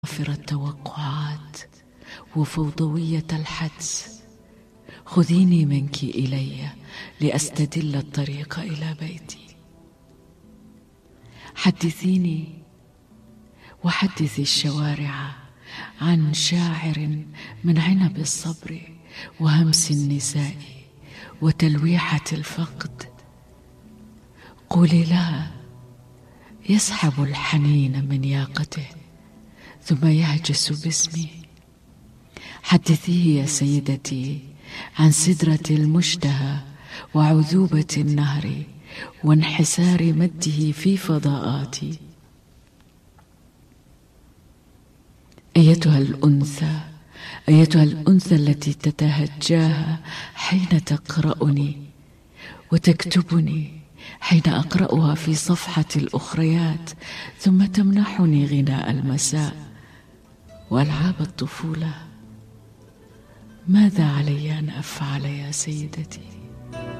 وافر التوقعات وفوضوية الحدس. خذيني منك إلي لأستدل الطريق إلى بيتي. حدثيني وحدثي الشوارع عن شاعر من عنب الصبر وهمس النساء وتلويحة الفقد. قولي لها يسحب الحنين من ياقته ثم يهجس باسمي. حدثيه يا سيدتي عن سدرة المشتهى وعذوبة النهر وانحسار مده في فضاءاتي. أيتها الأنثى التي تتهجاها حين تقرأني وتكتبني حين أقرأها في صفحة الأخريات ثم تمنحني غناء المساء وألعاب الطفولة. ماذا علي أن أفعل يا سيدتي؟